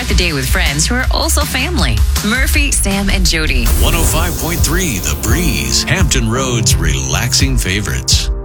start the day with friends who are also family. Murphy, Sam, and Jody. 105.3 The Breeze, Hampton Road's relaxing favorites.